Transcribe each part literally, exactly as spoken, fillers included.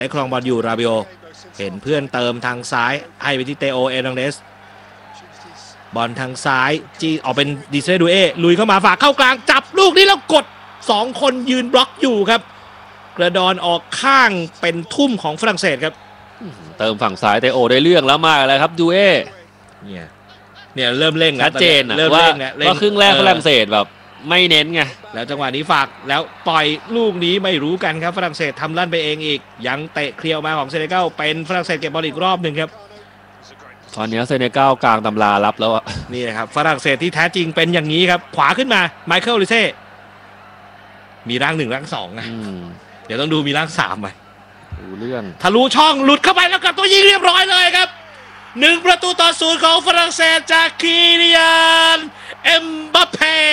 ได้ครองบอลอยู่ราบิโอเห็นเพื่อนเติมทางซ้ายให้ไปที่เตโอเอร์นังเดสบอลทางซ้ายจีออกเป็นดิเซดูเอลุยเข้ามาฝากเข้ากลางจับลูกนี้แล้วกดสองคนยืนบล็อกอยู่ครับกระดอนออกข้างเป็นทุ่มของฝรั่งเศสครับเติมฝั่งซ้ายเตโอได้เรื่องแล้วมาแล้วครับดูเอเนี่ยเนี่ยเริ่มเร่งชัดเจนนะว่าว่าครึ่งแรกฝรั่งเศสแบบไม่เน้นไงแล้วจังหวะนี้ฝากแล้วปล่อยลูกนี้ไม่รู้กันครับฝรั่งเศสทำลั่นไปเองอีกยังเตะเคลียร์มาของเซเนกัลเป็นฝรั่งเศสเก็บบอลอีกรอบหนึ่งครับตอนนี้เซเนกัลกลางตำรารับแล้วอะนี่นะครับฝรั่งเศสที่แท้จริงเป็นอย่างนี้ครับขวาขึ้นมาไมเคิลลิเซ่มีร่างหนึ่งร่างสองนะเดี๋ยวต้องดูมีร่างสามไปดูเรื่องทะลุช่องหลุดเข้าไปแล้วกับตัวยิงเรียบร้อยเลยครับหนึ่งประตูต่อศูนย์ของฝรั่งเศสจากคีเลียนเอ็มบัปเป้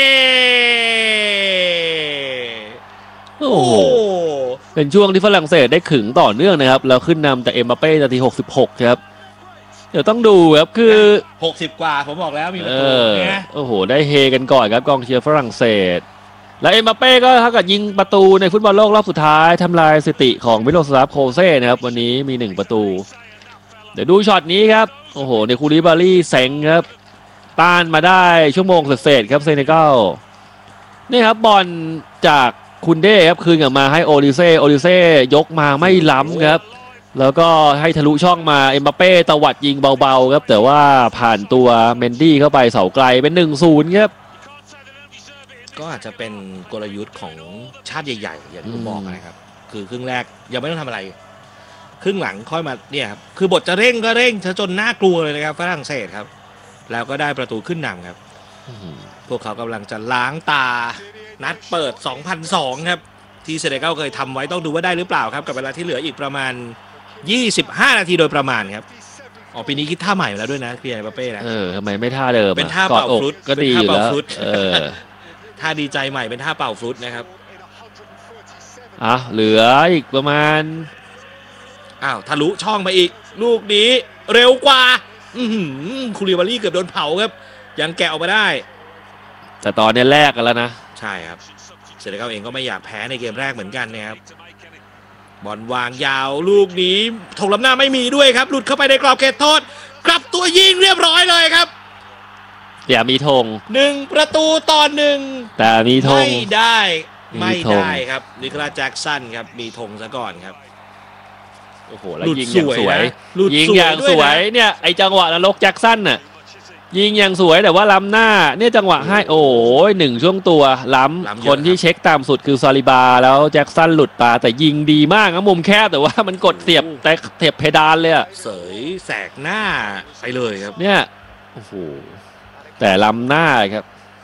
โอ้โหเป็นช่วงที่ฝรั่งเศสได้ขึงต่อเนื่องนะครับแล้วขึ้นนำแต่เอ็มบัปเป้นาทีหกสิบหกครับเดี๋ยวต้องดูครับคือหกสิบกว่าผมบอกแล้วมีประตูนะโอ้โหได้เฮกันก่อนครับกองเชียร์ฝรั่งเศสและเอ็มบัปเป้ก็เท่ากับยิงประตูในฟุตบอลโลกรอบสุดท้ายทำลายสถิติของมิโลสลาฟโคเซ่นะครับวันนี้มีหนึ่งประตูเดี๋ยวดูช็อตนี้ครับโอ้โหในคูลิบารี่เซ็งครับต้านมาได้ชั่วโมงเศษๆครับเซเนกัลนี่ครับบอลจากคุนเด้ครับคืนกลับมาให้โอลิเซ่โอลิเซ่ยกมาไม่ล้ำครับแล้วก็ให้ทะลุช่องมาเอ็มบัปเป้ตวัดยิงเบาๆครับแต่ว่าผ่านตัวเมนดี้เข้าไปเสาไกลเป็น หนึ่งศูนย์ ครับก็อาจจะเป็นกลยุทธ์ของชาติใหญ่ๆอย่างที่ผมบอกนะครับคือครึ่งแรกยังไม่ต้องทำอะไรครึ่งหลังค่อยมาเนี่ยครับคือบทจะเร่งก็เร่งจนน่ากลัวเลยนะครับฝรั่งเศสครับแล้วก็ได้ประตูขึ้นนำครับพวกเขากำลังจะล้างตานัดเปิดสองพันสองครับที่เซเนกัลเคยทำไว้ต้องดูว่าได้หรือเปล่าครับกับเวลาที่เหลืออีกประมาณยี่สิบห้านาทีโดยประมาณครับอ๋อปีนี้คิดท่าใหม่แล้วด้วยนะพี่เอ็มบัปเป้นะเออทำไมไม่ท่าเดิมเป็นท่าเป่าฟลุตก็ดีอยู่แล้วเออท่าดีใจใหม่เป็นท่าเป่าฟลุตนะครับอ่ะเหลืออีกประมาณอ้าวทะลุช่องไปอีกลูกนี้เร็วกว่าอือหือคูลิบารี่เกือบโดนเผาครับยังแกะออกมาได้แต่ตอนนี้แลกกันแล้วนะใช่ครับเซเนกัลเองก็ไม่อยากแพ้ในเกมแรกเหมือนกันนะครับบอลวางยาวลูกนี้ถกล้ำหน้าไม่มีด้วยครับหลุดเข้าไปในกรอบเขตโทษกลับตัวยิงเรียบร้อยเลยครับอย่ามีธงหนึ่งประตูต่อหนึ่งแต่มีธงไม่ได้ไม่ได้ครับนิโคลัสแจ็คสันครับมีธงซะก่อนครับโอ้โหแล้วยิงอย่างสวยยิงอย่างสวยเนี่ยไอจังหวะนรกแจ็คสันน่ะยิงอย่างสวยแต่ว่าล้ำหน้าเนี่ยจังหวะให้โอ้ยหนึ่งช่วงตัวล้ำคนที่เช็คตามสุดคือซาลิบาแล้วแจ็คสันหลุดตาแต่ยิงดีมากนะมุมแคบแต่ว่ามันกดเสียบแต่เสียบเพดานเลยอะเสยแสกหน้าไปเลยครับเนี่ยโอ้โหแต่ล้ำหน้าครับ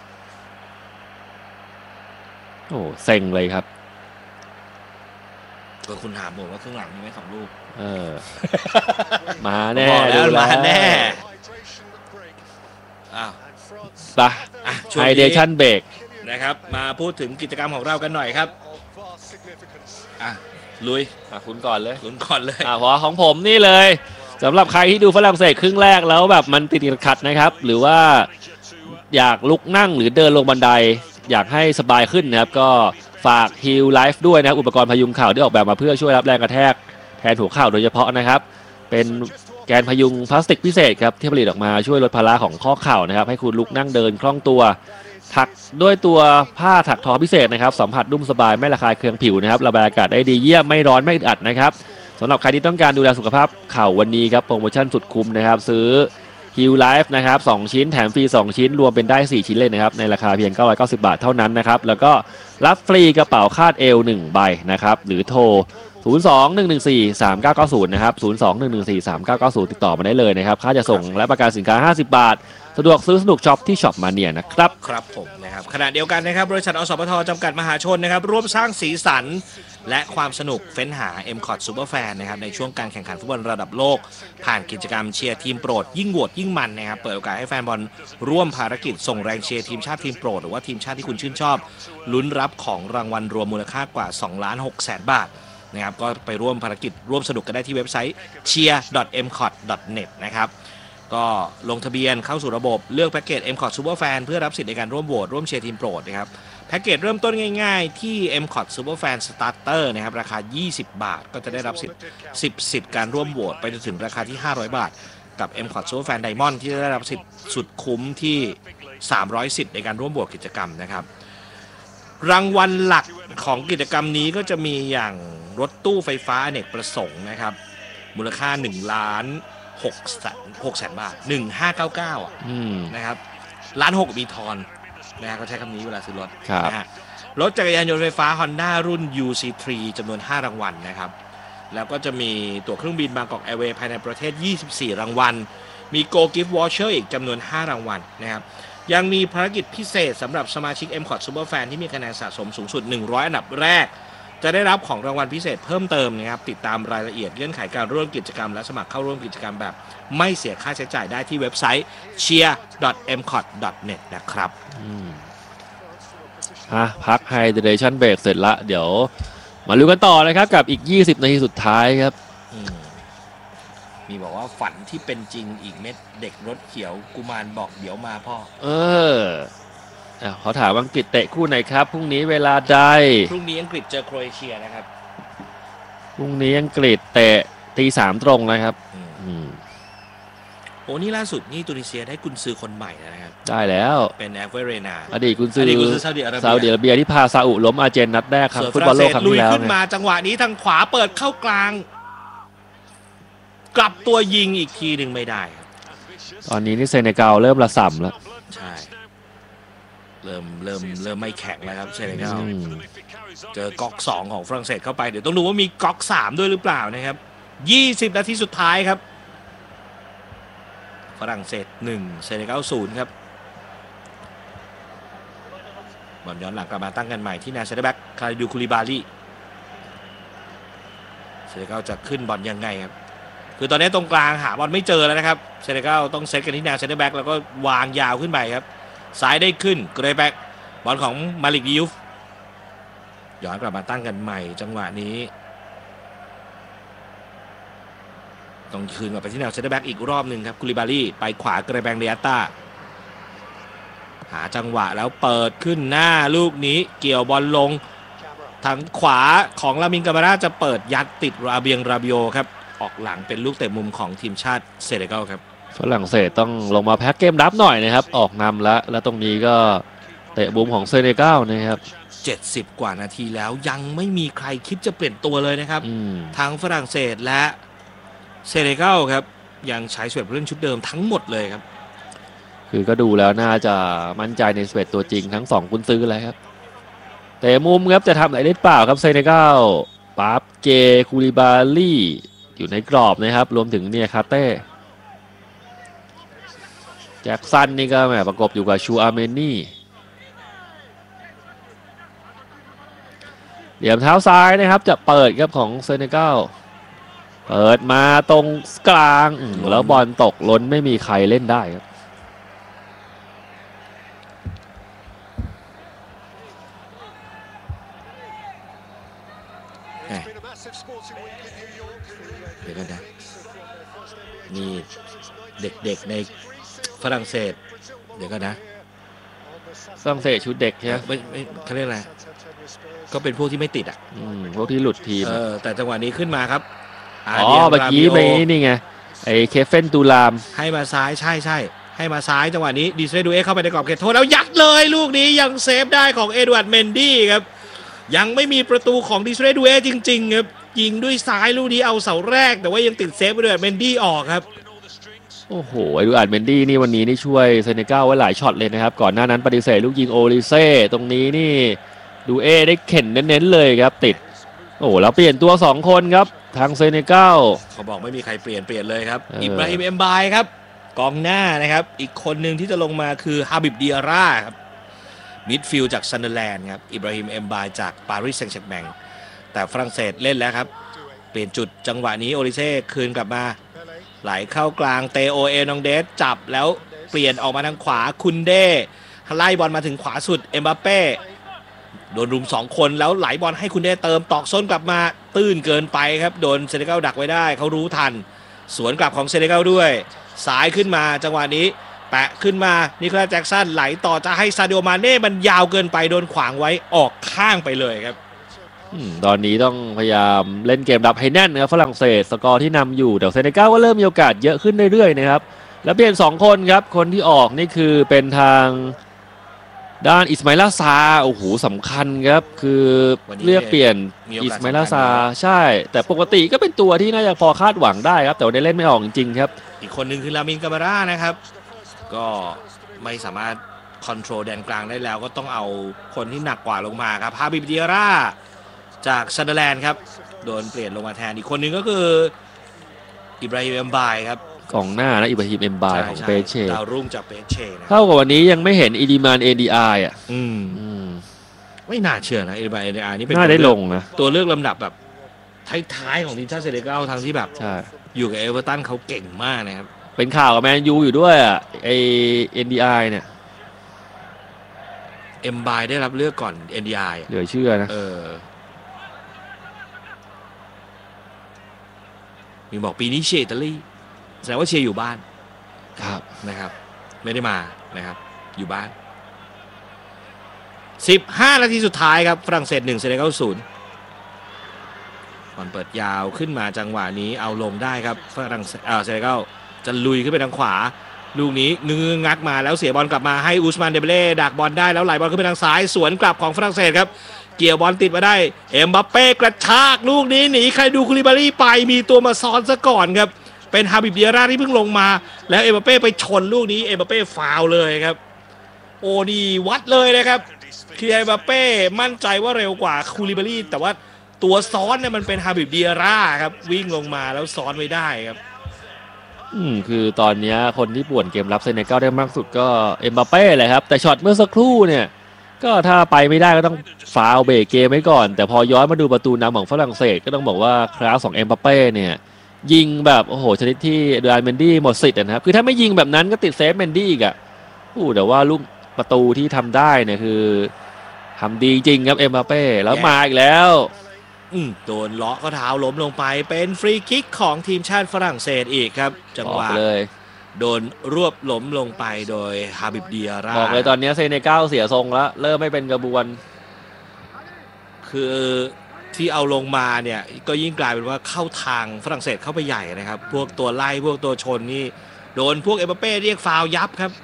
โอ้เซ็งเลยครับก็คุณถามผมว่าครึ่งหลังมีไหมสองลูกเออมาแน่แล้วมาแน่อ้าวไปไฮเดชั่นเบรกนะครับมาพูดถึงกิจกรรมของเรากันหน่อยครับอ่ะลุยอ่ะคุณก่อนเลยคุณก่อนเลยอ่ะหัวของผมนี่เลยสำหรับใครที่ดูฝรั่งเศสครึ่งแรกแล้วแบบมันติดขัดนะครับหรือว่าอยากลุกนั่งหรือเดินลงบันไดอยากให้สบายขึ้นนะครับก็ฝาก Heal Life ด้วยนะครับอุปกรณ์พยุงเข่าที่ออกแบบมาเพื่อช่วยรับแรงกระแทกแทนหัวเข่าโดยเฉพาะนะครับเป็นแกนพยุงพลาสติกพิเศษครับที่ผลิตออกมาช่วยลดภาระของข้อเข่านะครับให้คุณลุกนั่งเดินคล่องตัวถักด้วยตัวผ้าถักทอพิเศษนะครับสัมผัสนุ่มสบายไม่ระคายเคืองผิวนะครับระบายอากาศได้ดีเยี่ยมไม่ร้อนไม่อึดอัดนะครับสำหรับใครที่ต้องการดูแลสุขภาพเข่าวันนี้ครับโปรโมชั่นสุดคุ้มนะครับซื้อ Heal Life นะครับสองชิ้นแถมฟรีสองชิ้นรวมเป็นได้สี่ชิ้นเลยนะครับในราคาเพียงเก้าร้อยเก้าสิบบาทเท่านั้นนะครับแล้วก็รับฟรีกระเป๋าคาดเอวหนึ่งใบนะครับหรือโทรศูนย์ สอง หนึ่ง หนึ่ง สี่ สาม เก้า เก้า ศูนย์นะครับศูนย์ สอง หนึ่ง หนึ่ง สี่ สาม เก้า เก้า ศูนย์ติดต่อมาได้เลยนะครับค่าจะส่งและประกันสินค้าห้าสิบบาทสะดวกซื้อสนุกช็อปที่ช็อปมาเนียนะครับครับผมนะครับขณะเดียวกันนะครับบริษัทอสมทจำกัดมหาชนนะครับร่วมสร้างสีสันและความสนุกเฟ้นหา เอ็ม คอท Superfan นะครับในช่วงการแข่งขันฟุตบอลระดับโลกผ่านกิจกรรมเชียร์ทีมโปรดยิ่งโหวตยิ่งมันนะครับเปิดโอกาสให้แฟนบอลร่วมภารกิจส่งแรงเชียร์ทีมชาติทีมโปรดหรือว่าทีมชาติที่คุณชื่นชอบลุ้นรับของรางวัลรวมมูลค่ากว่า สองล้านหกแสน บาทนะครับก็ไปร่วมภารกิจร่วมสนุกกันได้ที่เว็บไซต์ เชียร์ ดอท เอ็ม คอท ดอท เน็ต นะครับก็ลงทะเบียนเข้าสู่ระบบเลือกแพ็กเกจ เอ็ม คอท Superfan เพื่อรับสิทธิ์ในการร่วมโหวตร่วมเชียร์ทีมโปรดนะครับแพ็พ็กเกจเริ่มต้นง่ายๆที่ เอ็ม คอท Superfan Starter นะครับราคายี่สิบบาทก็จะได้รับสิทธิ์สิบสิทธิ์การร่วมโหวตไปจนถึงราคาที่ห้าร้อยบาทกับ เอ็ม คอท Superfan Diamond ที่จะได้รับสิทธิ์สุดคุ้มที่สามร้อยสิทธิ์ในการร่วมโหวตกิจกรรมนะครับรางวัลหลักของกิจกรรมนี้ก็จะมีอย่างรถตู้ไฟฟ้าอเนกประสงค์นะครับมูลค่าหนึ่งล้านหกแสนหกแสนบาทหนึ่งพันห้าร้อยเก้าสิบเก้าอ่ะนะครับล้านหกมีทอนนะฮะก็ใช้คำนี้เวลาซื้อรถนะฮะรถจักรยานยนต์ไฟฟ้า Honda รุ่น ยู ซี ทรี จำนวนห้ารางวัลนะครับแล้วก็จะมีตั๋วเครื่องบินบางกอกแอร์เวย์ภายในประเทศยี่สิบสี่รางวัลมี Go Gift Voucher อีกจำนวนห้ารางวัลนะครับยังมีภารกิจพิเศษสำหรับสมาชิก เอ็ม คอท Superfan ที่มีคะแนนสะสมสูงสุดหนึ่งร้อยอันดับแรกจะได้รับของรางวัลพิเศษเพิ่มเติมนะครับติดตามรายละเอียดเงื่อนไขการร่วมกิจกรรมและสมัครเข้าร่วมกิจกรรมแบบไม่เสียค่าใช้จ่ายได้ที่เว็บไซต์ เชียร์ ดอท เอ็ม คอท ดอท เน็ต นะครับอ่ะพักไฮเดรชั่นเบรกเสร็จละเดี๋ยวมาลุ้นกันต่อนะครับกับอีกยี่สิบนาทีสุดท้ายครับมีบอกว่าฝันที่เป็นจริงอีกเม็ดเด็กรถเขียวกุมารบอกเดี๋ยวมาพ่อเออเขาถามอังกฤษเตะคู่ไหนครับพรุ่งนี้เวลาใดพรุ่งนี้อังกฤษเจอโครเอเชียนะครับพรุ่งนี้อังกฤษเตะตีสามตรงนะครับโอ้นี่ล่าสุดนี่ตุนิเซียได้กุนซือคนใหม่นะครับได้แล้วเป็นแอฟเวเรนาอดีตกุนซือซาอุดิอาระเบียที่พาซาอุล้มอาร์เจนนัดแรกครับฟุตบอลโลกครั้งที่แล้วลุยขึ้นมาจังหวะนี้ทางขวาเปิดเข้ากลางกลับตัวยิงอีกทีหนึ่งไม่ได้ตอนนี้นี่เซเนกัลเริ่มระส่ำแล้วใช่เริ่มเริ่มเริ่มไม่แข็งแล้วครับเซเนกัลเจอก๊อกสองของฝรั่งเศสเข้าไปเดี๋ยวต้องดูว่ามีก๊อกสามด้วยหรือเปล่านะครับยี่สิบนาทีสุดท้ายครับฝรั่งเศสหนึ่งเซเนกัลศูนย์ครับบอลย้อนหลังกลับมาตั้งกันใหม่ที่นาเซเดแบ็กคาริดูคูลิบาลีเซเนกัลจะขึ้นบอลยังไงครับคือตอนนี้ตรงกลางหาบอลไม่เจอแล้วนะครับเซเนกัลต้องเซตกันที่แนวเซนเตอร์แบ็กแล้วก็วางยาวขึ้นไปครับซ้ายได้ขึ้นเกรย์แบ็กบอลของมาลิกดิยูฟย้อนกลับมาตั้งกันใหม่จังหวะนี้ต้องคืนกลับไปที่แนวเซนเตอร์แบ็กอีกรอบหนึ่งครับคูลิบาลีไปขวาเกรย์แบ็กเรียต้าหาจังหวะแล้วเปิดขึ้นหน้าลูกนี้เกี่ยวบอลลงทางขวาของลามินกามาราจะเปิดยัดติดราเบียงราบิโอครับออกหลังเป็นลูกเตะมุมของทีมชาติเซเนกัลครับฝรั่งเศสต้องลงมาแพ็กเกมรับหน่อยนะครับออกนำแล้วแล้วตรงนี้ก็เตะมุมของเซเนกัลนะครับเจ็ดสิบกว่านาทีแล้วยังไม่มีใครคิดจะเปลี่ยนตัวเลยนะครับทั้งฝรั่งเศสและเซเนกัลครับยังใช้สเวตผู้เล่นชุดเดิมทั้งหมดเลยครับคือก็ดูแล้วน่าจะมั่นใจในสเวตตัวจริงทั้งสองกุนซือเลยครับเตะมุมครับจะทำอะไรได้เปล่าครับเซเนกัลปาบเจคูลิบาลีอยู่ในกรอบนะครับรวมถึงเนี่ยคาเต้แจ็คสันนี่ก็แหมประกบอยู่กับชูอาเมนี่เหลี่ยมเท้าซ้ายนะครับจะเปิดครับของเซเนกัลเปิดมาตรงกลางแล้วบอลตกล้นไม่มีใครเล่นได้ครับเดี๋ยวกันนะนี่เด็กๆในฝรั่งเศสเดี๋ยวกันนะฝรั่งเศสชุดเด็กใช่ไหมไม่ไม่เขาเรียกอะไรก็เป็นพวกที่ไม่ติดอ่ะพวกที่หลุดทีมเออแต่จังหวะนี้ขึ้นมาครับอ๋อเมื่อกี้ไปนี่ไงไอ้เคฟเฟนตูลามให้มาซ้ายใช่ใช่ให้มาซ้ายจังหวะนี้ดิสเรดูเอเข้าไปในกรอบเขตโทษแล้วยัดเลยลูกนี้ยังเซฟได้ของเอ็ดวาร์ดเมนดี้ครับยังไม่มีประตูของดิสเรดูเอจริงๆครับยิงด้วยซ้ายลูกนี้เอาเสาแรกแต่ว่ายังติดเซฟไปด้วยเมนดี้ออกครับโอ้โหไอ้ดูอาร์เมนดี้นี่วันนี้นี่ช่วยเซเนกัลไว้หลายช็อตเลยนะครับก่อนหน้านั้นปฏิเสธลูกยิงโอลิเซ่ตรงนี้นี่ดูเอได้เข็นเน้นๆเลยครับติดโอ้แล้วเปลี่ยนตัวสองคนครับทางเซเนกัลเขาบอกไม่มีใครเปลี่ยนเปลี่ยนเลยครับอิบราฮิมเอมบายครับกองหน้านะครับอีกคนหนึ่งที่จะลงมาคือฮาบิบดิอาร่าครับมิดฟิลด์จากซันเดอร์แลนด์ครับอิบราฮิมเอมบายจากปารีสแซงต์แชร์แมงแต่ฝรั่งเศสเล่นแล้วครับเปลี่ยนจุดจังหวะนี้โอลิเซ่คืนกลับมาไหลเข้ากลางเตโอเอนองเดสจับแล้วเปลี่ยนออกมาทางขวาคุนเด้ไล่บอลมาถึงขวาสุดเอ็มบัปเป้โดนรุมสองคนแล้วไหลบอลให้คุนเด้เติมตอกส้นกลับมาตื้นเกินไปครับโดนเซเนกัลดักไว้ได้เขารู้ทันสวนกลับของเซเนกัลด้วยสายขึ้นมาจังหวะนี้แปะขึ้นมานิโคลัสแจ็คสันไหลต่อจะให้ซาดิโอมาเน่มันยาวเกินไปโดนขวางไว้ออกข้างไปเลยครับอืมตอนนี้ต้องพยายามเล่นเกมรับให้แน่นนะครับฝรั่งเศสสกอร์ที่นำอยู่แต่เซเนกัลก็เริ่มมีโอกาสเยอะขึ้นเรื่อยๆนะครับแล้วเปลี่ยนสองคนครับคนที่ออกนี่คือเป็นทางด้านอิสมาอิลาซาโอ้โหสำคัญครับคือเลือกเปลี่ยนอิสมาอิลาซาใช่แต่ปกติก็เป็นตัวที่น่าจะพอคาดหวังได้ครับแต่ว่าได้เล่นไม่ออกจริงๆครับอีกคนหนึ่งคือลามินกามาร่านะครับก็ไม่สามารถคอนโทรลแดนกลางได้แล้วก็ต้องเอาคนที่หนักกว่าลงมาครับฮาบิบดิอาร่าจากซันเดอร์แลนด์ครับโดนเปลี่ยนลงมาแทนอีกคนหนึ่งก็คืออิบราฮิมเอ็มบายครับกองหน้านะอิบราฮิมเอ็มบายของเปเช่ดาวรุ่งจากเปเช่เท่ากับวันนี้ยังไม่เห็นอีดิมานเอดีไออ่ะอืมไม่น่าเชื่อนะอีดิมานเอดีไอนี่เป็นน่าได้ลงนะตัวเลือกลำดับแบบท้ายๆของทีมชาติเซเนกัลทั้งที่แบบอยู่กับเอเวอร์ตันเขาเก่งมากนะครับเป็นข่าวกับแมนยูอยู่ด้วยอ่ะไอเอ็นดีไอเนี่ยเอ็มบายได้รับเลือกก่อน เอ็น ดี ไอเหลือเชื่อนะเออมีบอกปีนี้เชียร์อิตาลีแสดงว่าเชียร์อยู่บ้านครับนะครับไม่ได้มานะครับอยู่บ้านสิบห้านาทีสุดท้ายครับฝรั่งเศสหนึ่งเซเนกัลศูนย์บอลเปิดยาวขึ้นมาจังหวะนี้เอาลงได้ครับฝรั่งเศสเออเซเนกัลจะลุยขึ้นไปทางขวาลูกนี้งื้องักมาแล้วเสียบอลกลับมาให้อุสมานเดเบเล่ดักบอลได้แล้วไหลบอลขึ้นไปทางซ้ายสวนกลับของฝรั่งเศสครับเกี่ยวบอลติดมาได้เอ็มบัปเป้กระชากลูกนี้หนีใครดูคูลิบารีไปมีตัวมาซ้อนซะก่อนครับเป็นฮาบิบดิอาร่าที่เพิ่งลงมาแล้วเอ็มบัปเป้ไปชนลูกนี้เอ็มบัปเป้ฟาวล์เลยครับโอ้ดีวัดเลยนะครับคือเอ็มบัปเป้มั่นใจว่าเร็วกว่าคูลิบารีแต่ว่าตัวซ้อนเนี่ยมันเป็นฮาบิบดิอาร่าครับวิ่งลงมาแล้วซ้อนไว้ได้ครับอืมคือตอนนี้คนที่ป่วนเกมรับเซเนกัลได้มากสุดก็เอ็มบัปเป้เลยครับแต่ช็อตเมื่อสักครู่เนี่ยก็ถ้าไปไม่ได้ก็ต้องฟาวเบรกเกมไว้ก่อนแต่พอย้อนมาดูประตูนำของฝรั่งเศสก็ต้องบอกว่าคลาสของเอ็มบัปเป้เนี่ยยิงแบบโอ้โหชนิดที่เดอันเมนดี้หมดสิทธิ์นะครับคือถ้าไม่ยิงแบบนั้นก็ติดเซฟเมนดี้อีกอ่ะโอ้แต่ว่าลูกประตูที่ทำได้เนี่ยคือทำดีจริงครับเอ็มบัปเป้แล้วมาอีกแล้วโดนเลาะก็เท้าล้มลงไปเป็นฟรีคิกของทีมชาติฝรั่งเศสอีกครับจังหวะเลยโดนรวบล้มลงไปโดยฮาบิบดิอาร่าบอกเลยตอนนี้เซเนกัลเสียทรงแล้วเริ่มไม่เป็นกระบวนคือที่เอาลงมาเนี่ยก็ยิ่งกลายเป็นว่าเข้าทางฝรั่งเศสเข้าไปใหญ่นะครับพวกตัวไล่พวกตัวชนนี่โดนพวกเอ็มบัปเป้เรียกฟาวล์ยับครับ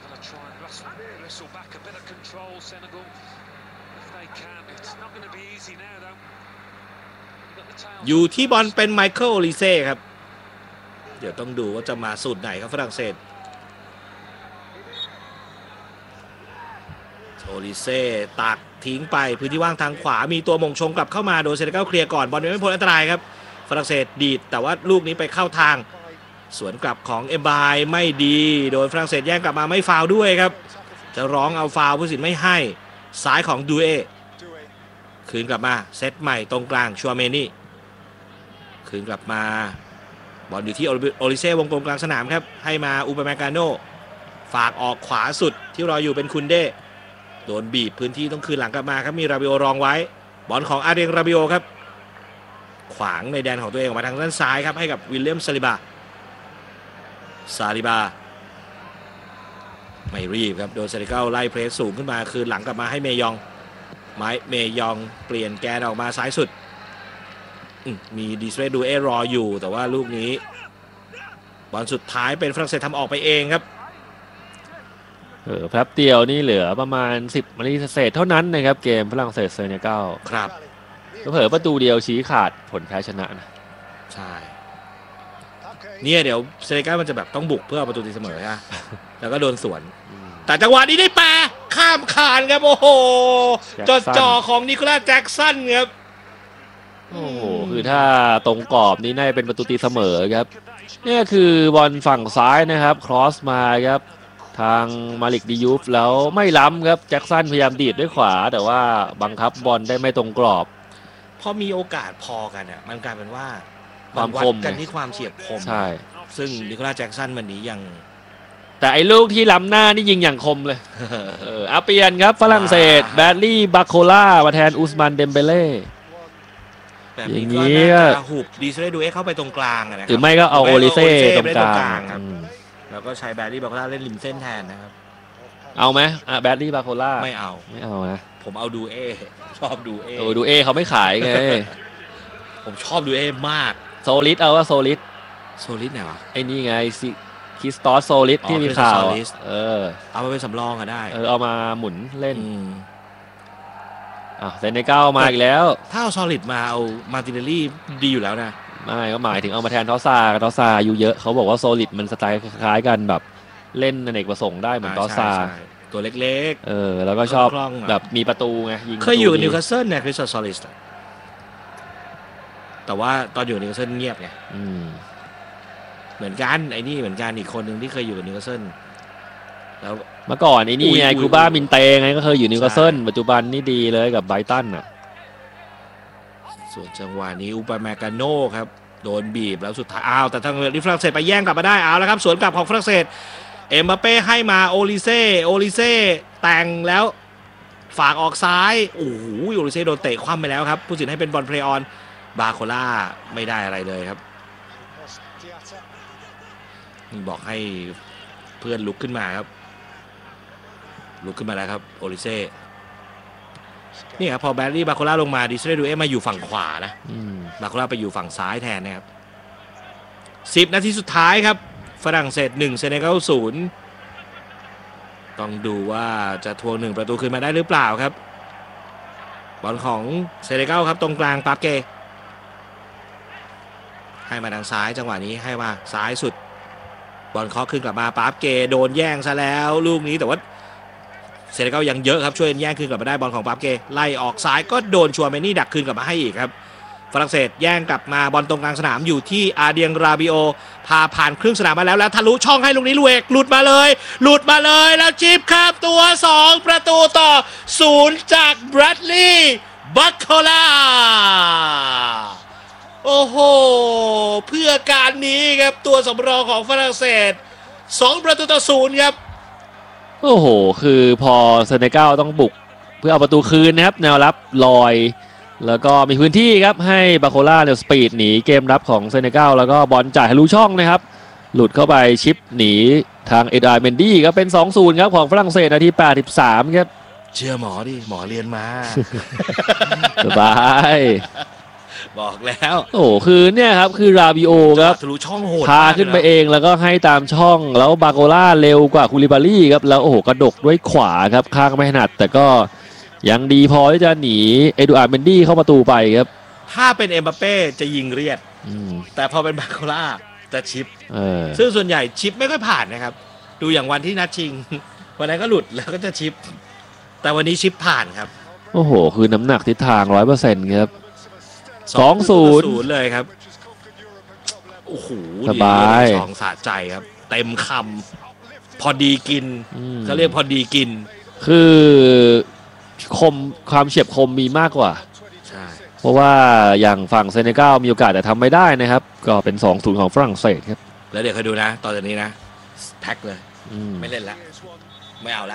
อยู่ที่บอลเป็นไมเคิลโอลิเซ่ครับเดี๋ยวต้องดูว่าจะมาสูตรไหนครับฝรั่งเศสโอลิเซ่ตักทิ้งไปพื้นที่ว่างทางขวามีตัวมงชงกลับเข้ามาโดยเซเนกัลเคลียร์ก่อนบอลไม่พ้นอันตรายครับฝรั่งเศสดีดแต่ว่าลูกนี้ไปเข้าทางสวนกลับของเอ็มบายไม่ดีโดยฝรั่งเศสแย่งกลับมาไม่ฟาวด้วยครับจะร้องเอาฟาวผู้ตัดสินไม่ให้ซ้ายของดูเอคืนกลับมาเซตใหม่ตรงกลางชัวเมนี่คืนกลับมาบอลอยู่ที่โอลิเซ่วงกลมกลางสนามครับให้มาอุปแมกาโนฝากออกขวาสุดที่รออยู่เป็นคุนเดโดนบีบพื้นที่ต้องคืนหลังกลับมาครับมีราบิโอรองไว้บอลของอาเรียงราบิโอครับขวางในแดนของตัวเองออกมาทางด้านซ้ายครับให้กับวิลเลียมซาลิบาซาลิบาไม่รีบครับโดนเซเนกัลไล่เพรสสูงขึ้นมาคืนหลังกลับมาให้เมยองไม้เมยองเปลี่ยนแกนออกมาซ้ายสุดมีดิสเรดูเอรออยู่แต่ว่าลูกนี้บอลสุดท้ายเป็นฝรั่งเศสทำออกไปเองครับเออแป๊บเดียวนี่เหลือประมาณสิบนาทีเศษเท่านั้นนะครับเกมฝรั่งเศสเซเนกัลครับเผลอประตูเดียวชี้ขาดผลแพ้ชนะนะใช่เนี่ยเดี๋ยวเซเนกัลมันจะแบบต้องบุกเพื่อเอาประตูตีเสมอฮะแล้วก็โดนสวนแต่จังหวะนี้ได้แปรข้ามคานครับโอ้โหจดจ่อของนิโคลัสแจ็คสันครับโอ้โหคือถ้าตรงกรอบนี้น่าจะเป็นประตูตีเสมอครับนี่คือบอลฝั่งซ้ายนะครับครอสมาครับทางมาลิกดิยูฟแล้วไม่ล้ำครับแจ็คสันพยายามดีดด้วยขวาแต่ว่าบังคับบอลได้ไม่ตรงกรอบพอมีโอกาสพอกันอ่ะมันกลายเป็นว่าความคมกันที่ความเฉียบคมใช่ซึ่งนิโคลัสแจ็คสันวันนี้ยังแต่ไอ้ลูกที่ล้ำหน้านี่ยิงอย่างคมเลยเอออาเปียนครับฝรั่งเศสแบดลี่บาโคล่ามาแทนอุสมานเดมเบเล่อย่างนี้ก็หุบดีเซเลดูเอเข้าไปตรงกลางนะหรือไม่ก็เอาโอลิเซ่ตรงกลางแล้วก็ใช้แบรี่บาโคล่าเล่นริมเส้นแทนนะครับเอาไหมอ่ะแบดลี่บาโคล่าไม่เอาไม่เอานะผมเอาดูเอชอบดูเอโอ้ดูเอเขาไม่ขายไงผมชอบดูเอมากโซลิดเอาว่าโซลิดโซลิดไหนวะไอ้นี่ไงซิคิสตอสโซลิดอ๋อที่มีข่าว Christos Solis เออเอามาเป็นสำรองอะได้เออเอามาหมุนเล่นอืมอ่ะเซเนกัลมาอีกแล้วถ้าเอาซอลิดมาเอามาร์ติเนลลี่ดีอยู่แล้วนะไม่ก็หมายถึงเอามาแทนทอสซาทอสซาอยู่เยอะเขาบอกว่าโซลิดมันสไตล์คล้ายๆกันแบบเล่นอเนกประสงค์ได้เหมือนทอสซาใช่ใช่ตัวเล็กเออแล้วก็ชอบคล่องๆอะแบบมีประตูไงยิงๆ เคยอยู่ประตูนิวดีคาสเซิลเนี่ยคริสตัลซอลิสแต่ว่าตอนอยู่นิวคาสเซิลเงียบไงอืมเหมือนกันไอ้นี่เหมือนกันอีกคนหนึ่งที่เคยอยู่กับนิวคาสเซิลแล้วเมื่อก่อนไอ้นี่ไงอุ้ยกูบ้ามินเตไงก็เคยอยู่นิวคาสเซิลใช่ปัจจุบันนี่ดีเลยกับไบรตันอ่ะส่วนจังหวะนี้อุปแมกาโน่ครับโดนบีบแล้วสุดท้ายอ้าวแต่ทางฝรั่งเศสไปแย่งกลับมาได้เอาแล้วครับสวนกลับของฝรั่งเศสเอ็มบัปเป้ให้มาโอลิเซ่โอลิเซ่แต่งแล้วฝากออกซ้ายโอ้โหโอลิเซ่โดนเตะคว่ำไปแล้วครับผู้สินให้เป็นบอลเพลย์ออนบาโคล่าไม่ได้อะไรเลยครับนี่บอกให้เพื่อนลุกขึ้นมาครับลุกขึ้นมาแล้วครับโอลิเซ่นี่ครับพอแบร์รี่บาโคล่าลงมาดิสเรดูเอมาอยู่ฝั่งขวานะอืมบาโคล่าไปอยู่ฝั่งซ้ายแทนนะครับสิบนาทีสุดท้ายครับฝรั่งเศสหนึ่งเซเนกัลศูนย์ต้องดูว่าจะทวงหนึ่งประตูคืนมาได้หรือเปล่าครับบอลของเซเนกัลครับตรงกลางปาเกให้มาทางซ้ายจังหวะนี้ให้มาซ้ายสุดบอลเคาะขึ้นกลับมาปาเกโดนแย่งซะแล้วลูกนี้แต่ว่าเซเนกัลยังเยอะครับช่วยแย่งคืนกลับมาได้บอลของปาเกไล่ออกซ้ายก็โดนชัวเมนี่ดักคืนกลับมาให้อีกครับฝรั่งเศสแย่งกลับมาบอลตรงกลางสนามอยู่ที่อาเดียงราบิโอพาผ่านครึ่งสนามมาแล้วแล้วทะลุช่องให้ลูกนี้ลูเอกหลุดมาเลยหลุดมาเลยแล้วชิปครับตัวสองประตูต่อศูนย์จากแบรดลีย์บัคโคล่าโอ้โหเพื่อการนี้ครับตัวสำรองของฝรั่งเศสสองประตูต่อศูนย์ครับโอ้โห คือพอเซเนกัลต้องบุกเพื่อเอาประตูคืนนะครับแนวรับลอย แล้วก็มีพื้นที่ครับให้บาโคล่าเนี่ยสปีดหนีเกมรับของเซเนกัลแล้วก็บอลจ่ายทะลุช่องนะครับหลุดเข้าไปชิปหนีทางเอดาร์เมนดี้ก็เป็น สองศูนย์ ครับของฝรั่งเศสนาทีแปดสิบสามครับเชื่อหมอดิหมอเรียนมาสบายบอกแล้วโอ้โหคือเนี่ยครับคือราบิโอครับทะลุช่องโหดพาขึ้นไปเองแล้วก็ให้ตามช่องแล้วบาโกล่าเร็วกว่าคูลิบารี่ครับแล้วโอ้โหกระดกด้วยขวาครับข้างไม่ถนัดแต่ก็ยังดีพอที่จะหนีเอดูอาร์เมนดี้เข้าประตูไปครับถ้าเป็นเอ็มบัปเป้จะยิงเรียดอืมแต่พอเป็นบาโคล่าจะชิปเออซึ่งส่วนใหญ่ชิปไม่ค่อยผ่านนะครับ ดูอย่างวันที่นัดชิง วันนั้นก็หลุดแล้วก็จะชิป แต่วันนี้ชิปผ่านครับโอ้โหคือน้ำหนักทิศทางร้อยเปอร์เซ็นต์ครับ สองศูนย์ศูนย์เลยครับโอ้โหสบายสองสะใจครับ เต็มคำพอดีกินอืมเขาเรียกพอดีกินคือคมความเฉียบคมมีมากกว่าใช่เพราะว่าอย่างฝั่งเซเนกัลมีโอกาสแต่ทำไม่ได้นะครับ ก็เป็น สองศูนย์ ของฝรั่งเศสครับแล้วเดี๋ยวคอยดูนะต่อจากนี้นะแพ็คเลยอืมไม่เล่นละไม่เอาละ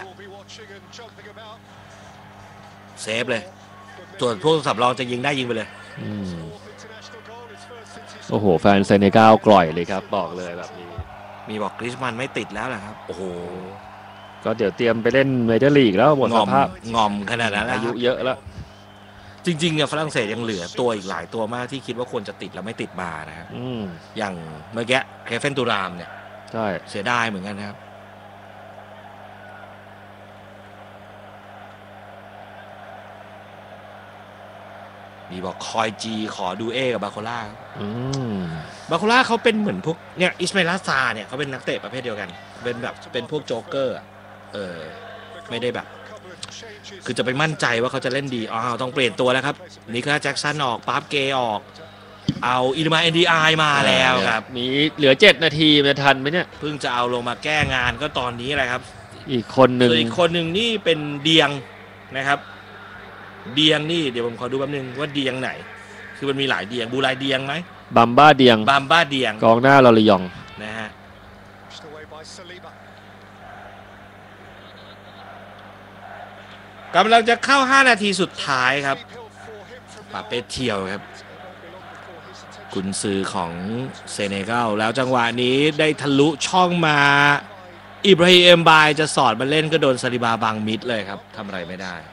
เซฟเลยส่วนพวกสับรองจะยิงได้ยิงไปเลยอืมโอ้โหแฟนเซเนกัลกล่อยเลยครับบอกเลยแบบนี้มีบอกกริชมันไม่ติดแล้วแหละครับ โอ้โหก็เดี๋ยวเตรียมไปเล่นเมเจอร์ลีกแล้วหมดงสอมภาพงอมขนาดนั้นแล้วอายุเยอะแล้วจริงๆอะฝรั่งเศสยังเหลือตัวอีกหลายตัวมากที่คิดว่าควรจะติดแล้วไม่ติดมานะครับอืมอย่างเมื่อกี้เคเฟนตูรามเนี่ยใช่เสียดายเหมือนกันนะครับมีบอกคอยจีขอดูเอกับบาโคล่าอืมบาโคล่าเขาเป็นเหมือนพวกเนี่ยอิสมาอิลาซาเนี่ยเขาเป็นนักเตะประเภทเดียวกัน เป็นแบบเป็นพวกโจ๊กเกอร์อะเออไม่ได้แบบ คือจะไปมั่นใจว่าเขาจะเล่นดีอ๋อต้องเปลี่ยนตัวแล้วครับนิคลาสแจ็คสันออกปาร์ฟเกย์ออก เอาอิลมาเอ็นดีไอมาแล้วครับมีเหลือเจ็ดนาทีมันจะทันไหมเนี่ยเพิ่งจะเอาลงมาแก้งานก็ตอนนี้แหละครับอีกคนหนึ่งส่วนอีกคนหนึ่งนี่เป็นเดียงนะครับ เดียงนี่เดี๋ยวผมขอดูแป๊บนึงว่าเดียงไหน คือมันมีหลายเดียงบูไลเดียงไหมบัมบ้าเดียงบามบ้าเดียงกองหน้าลอริยองนะฮะกำลังจะเข้าห้านาทีสุดท้ายครับปาเปเทียวครับกุนซือของเซเนกัลแล้วจังหวะนี้ได้ทะลุช่องมาอิบราฮิมเอ็มบายจะสอดมาเล่นก็โดนซาลิบาบังมิดเลยครับทำอะไรไม่ได้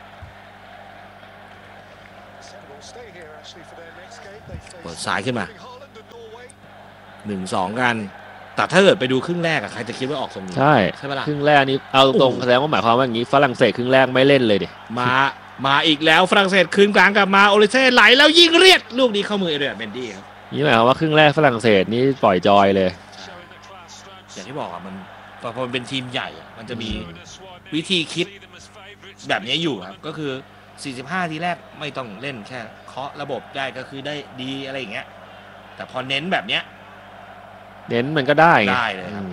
เปิดซ้ายขึ้นมา หนึ่งสอง กันแต่ถ้าเกิดไปดูครึ่งแรกอะใครจะคิดว่าออกทรงนี้ใช่ใช่ไหมล่ะครึ่งแรกนี้เอาตรงๆแสดงว่าหมายความว่าอย่างนี้ฝรั่งเศสครึ่งแรกไม่เล่นเลยดิมามาอีกแล้วฝรั่งเศสคืนกลางกลับมาโอลิเซ่ไหลแล้วยิงเรียกลูกนี้เข้ามือเอเดรียนเบนดี้ครับนี่หมายความว่าครึ่งแรกฝรั่งเศสนี่ปล่อยจอยเลยอย่างที่บอกอะมันพอมันเป็นทีมใหญ่มันจะมีวิธีคิดแบบนี้อยู่ครับก็คือสี่สิบห้าทีแรกไม่ต้องเล่นแค่เคาะระบบได้ก็คือได้ดีอะไรอย่างเงี้ยแต่พอเน้นแบบเนี้ยเน้นมันก็ได้ได้เลยครับ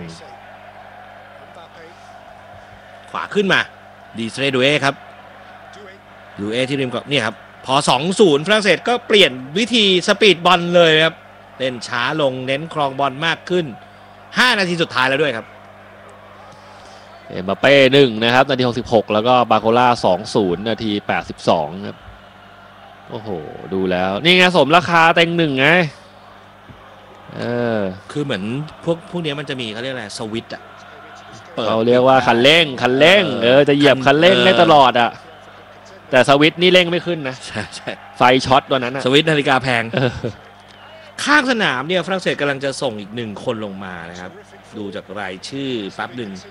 ขวาขึ้นมาดีเซเรดูเอครับดูเอที่ริมกับนี่ครับพอ สองศูนย์ ฝรั่งเศสก็เปลี่ยนวิธีสปีดบอลเลยครับเล่นช้าลงเน้นครองบอลมากขึ้นห้านาทีสุดท้ายแล้วด้วยครับเอ็มบัปเป้หนึ่งนะครับนาทีหกสิบหกแล้วก็บาโคล่าสองศูนย์นาทีแปดสิบสองครับโอ้โหดูแล้วนี่ไงสมราคาเต็งหนึ่งไงเออคือเหมือนพวกพวกนี้มันจะมีเขาเรียกอะไรสวิตช์อ่ะเขาเรียกว่าคันเร่งคันเร่งเออจะเหยียบคันเร่งได้ตลอดอ่ะแต่สวิตช์นี่เร่งไม่ขึ้นนะใช่ใช่ไฟช็อตตัวนั้นสวิตช์นาฬิกาแพงข้างสนามเนี่ยฝรั่งเศสกำลังจะส่งอีกหนึ่งคนลงมานะครับดูจากรายชื่อแป๊บหนึ่ง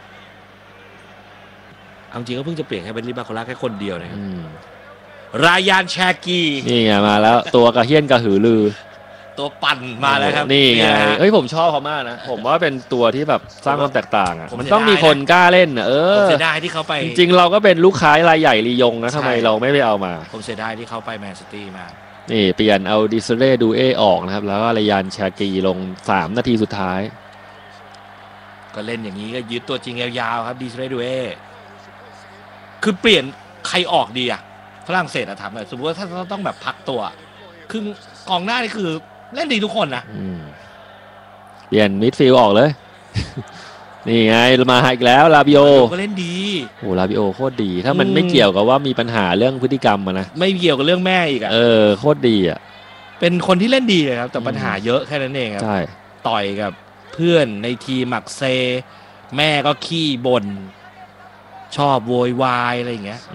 เอาจริงก็เพิ่งจะเปลี่ยนให้เป็นลิบาโคล่าแค่คนเดียวนะครับรายานแชกีนี่ไงมาแล้วตัวกระเฮี้ยนกระหือรือตัวปั่นมาแล้วครับนี่ไงเฮ้ยผมชอบเขามากนะผมว่าเป็นตัวที่แบบสร้างความแตกต่างอ่ะมันต้องมีคนกล้าเล่นอ่ะเออผมเสียดายที่เขาไปจริงๆเราก็เป็นลูกค้ารายใหญ่ลียงนะทำไมเราไม่ไปเอามาผมเสียดายที่เขาไปแมนซิตี้มานี่เปลี่ยนเอาดิสเรดูเอออกนะครับแล้วก็รายานแชกีลงสามนาทีสุดท้ายก็เล่นอย่างนี้ก็ยึดตัวจริงยาวๆครับดิสเรดูเอคือเปลี่ยนใครออกดีอะฝรั่งเศสอะถามหน่อยสมมติว่าถ้าต้องแบบพักตัวคือกองหน้านี่คือเล่นดีทุกคนนะเปลี่ยนมิดฟิลด์ออกเลยนี่ไงมาอีกแล้วลาบิโอก็เล่นดีโอ้ลาบิโอโคตรดีถ้ามันไม่เกี่ยวกับว่ามีปัญหาเรื่องพฤติกรรมนะไม่เกี่ยวกับเรื่องแม่อีกอะเออโคตรดีอะเป็นคนที่เล่นดีเลยครับแต่ปัญหาเยอะแค่นั้นเองครับใช่ต่อยกับเพื่อนในทีมหมักเซแม่ก็ขี้บ่นชอบโวยวายอะไรอย่างเงี้ย